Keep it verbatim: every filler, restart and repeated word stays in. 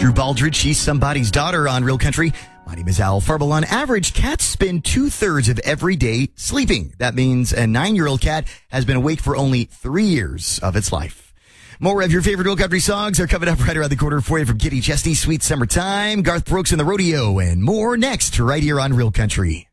Drew Baldridge, she's somebody's daughter on Real Country. My name is Al Farble. On average, cats spend two-thirds of every day sleeping. That means a nine-year-old cat has been awake for only three years of its life. More of your favorite Real Country songs are coming up right around the corner for you from Kitty Chesney, Sweet Summertime, Garth Brooks and the Rodeo, and more next right here on Real Country.